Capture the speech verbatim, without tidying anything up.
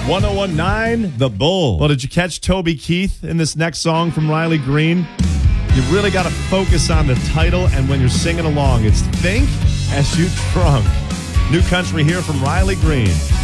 one oh one point nine The Bull. Well, did you catch Toby Keith in this next song from Riley Green? You really got to focus on the title and when you're singing along. It's Think As You Drunk. New country here from Riley Green.